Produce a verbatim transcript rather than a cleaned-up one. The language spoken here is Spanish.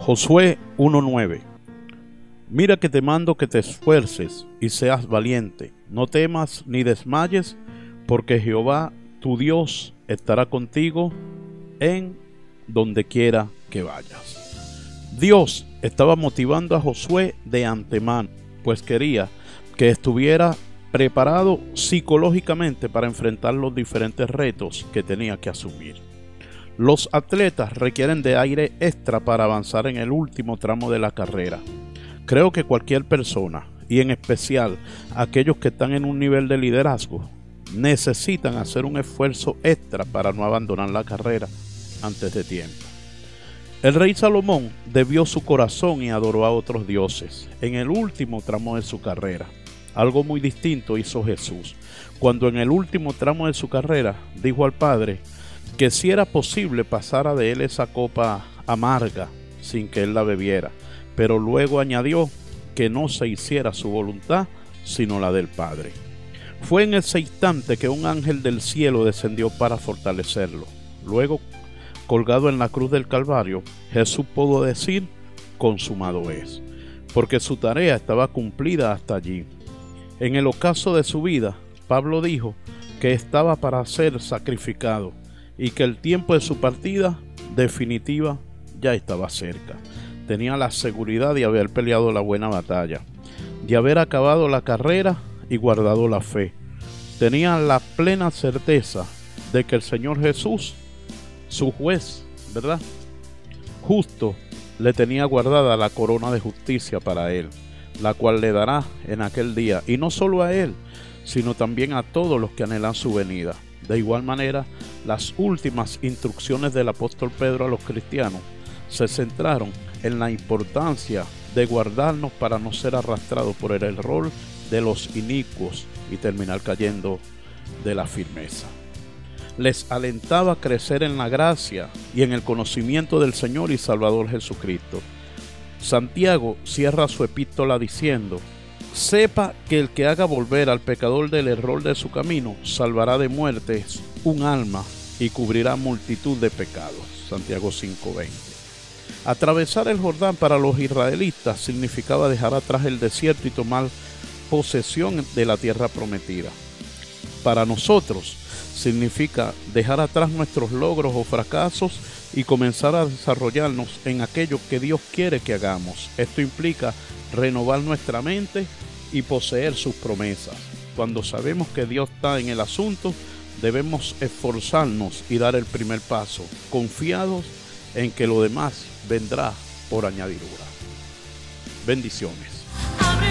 Josué uno nueve. Mira que te mando que te esfuerces y seas valiente, no temas ni desmayes, porque Jehová tu Dios estará contigo en donde quiera que vayas. Dios estaba motivando a Josué de antemano, pues quería que estuviera preparado psicológicamente para enfrentar los diferentes retos que tenía que asumir. Los atletas requieren de aire extra para avanzar en el último tramo de la carrera. Creo que cualquier persona, y en especial aquellos que están en un nivel de liderazgo, necesitan hacer un esfuerzo extra para no abandonar la carrera antes de tiempo. El rey Salomón desvió su corazón y adoró a otros dioses en el último tramo de su carrera. Algo muy distinto hizo Jesús, cuando en el último tramo de su carrera dijo al Padre que si era posible pasara de él esa copa amarga sin que él la bebiera, pero luego añadió que no se hiciera su voluntad sino la del Padre. Fue en ese instante que un ángel del cielo descendió para fortalecerlo. Luego, colgado en la cruz del Calvario, Jesús pudo decir: consumado es, porque su tarea estaba cumplida hasta allí. En el ocaso de su vida, Pablo dijo que estaba para ser sacrificado y que el tiempo de su partida definitiva ya estaba cerca. Tenía la seguridad de haber peleado la buena batalla, de haber acabado la carrera y guardado la fe. Tenía la plena certeza de que el Señor Jesús, su juez, ¿verdad?, justo, le tenía guardada la corona de justicia para él, la cual le dará en aquel día, y no solo a él, sino también a todos los que anhelan su venida. De igual manera, las últimas instrucciones del apóstol Pedro a los cristianos se centraron en la importancia de guardarnos para no ser arrastrados por el error de los inicuos y terminar cayendo de la firmeza. Les alentaba a crecer en la gracia y en el conocimiento del Señor y Salvador Jesucristo. Santiago cierra su epístola diciendo: sepa que el que haga volver al pecador del error de su camino salvará de muertes un alma y cubrirá multitud de pecados. Santiago cinco veinte. Atravesar el Jordán para los israelitas significaba dejar atrás el desierto y tomar posesión de la tierra prometida. Para nosotros significa dejar atrás nuestros logros o fracasos y comenzar a desarrollarnos en aquello que Dios quiere que hagamos. Esto implica renovar nuestra mente y poseer sus promesas. Cuando sabemos que Dios está en el asunto, debemos esforzarnos y dar el primer paso, confiados en que lo demás vendrá por añadidura. Bendiciones.